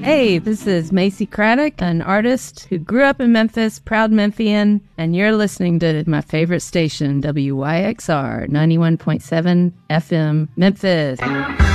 Hey, this is Macy Craddock, an artist who grew up in Memphis, proud Memphian, and you're listening to my favorite station, WYXR 91.7 FM, Memphis.